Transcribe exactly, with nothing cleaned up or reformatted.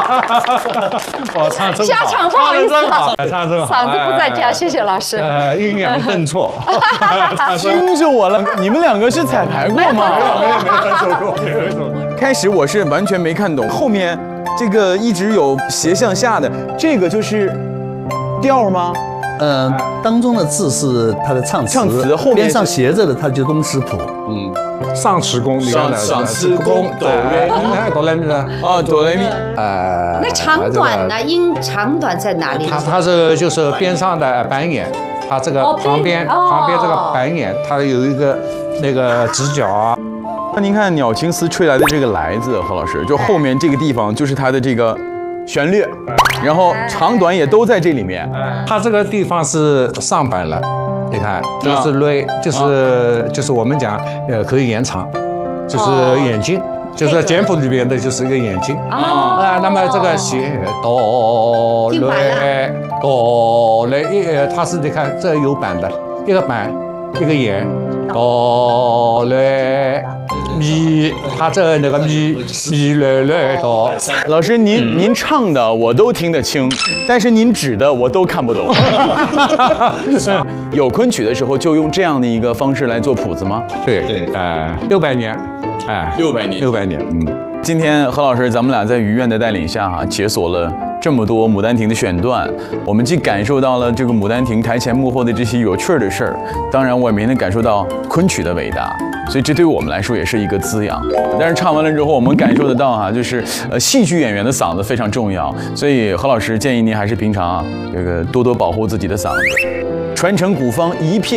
我唱真好， 下场不好意思好，唱真好， 嗓子不在家，谢谢老师。 呃，阴阳顿挫， 惊着我了！你们两个是彩排过吗？ 没有没有没有走过，没有走过。 开始我是完全没看懂，后面这个一直有斜向下的，这个就是调吗？ 嗯，当中的字是它的唱词， 唱词后面边上斜着的它就东师谱。 嗯，上词宫，你看上词宫哆来咪，哆来咪的啊，哆来咪。 呃， 那长短呢？音长短在哪里？ 它它是就是边上的板眼，它这个哦旁边边哦旁边这个板眼，它有一个那个直角啊。 那您看鸟青丝吹来的这个来字，何老师，就后面这个地方就是它的这个旋律，然后长短也都在这里面。 它这个地方是上板了，你看，就是锐，就是就是我们讲呃可以延长，就是眼睛。就是简谱里边的，就是一个眼睛啊。那么这个斜哆来哆来，呃，它是你看这有板的，一个板，一个眼，哆来咪，它这那个咪咪来来哆。 老师，您您唱的我都听得清，但是您指的我都看不懂。有昆曲的时候就用这样的一个方式来做谱子吗？ 对对，哎，六百年。哎， 六百年， 六百年，嗯。 今天何老师，咱们俩在于院的带领下哈、啊，解锁了这么多《牡丹亭》的选段，我们既感受到了这个《牡丹亭》台前幕后的这些有趣儿的事儿，当然我也没能感受到昆曲的伟大，所以这对于我们来说也是一个滋养。但是唱完了之后，我们感受得到哈、啊，就是呃戏剧演员的嗓子非常重要，所以何老师建议您还是平常啊这个多多保护自己的嗓子，传承古方一片。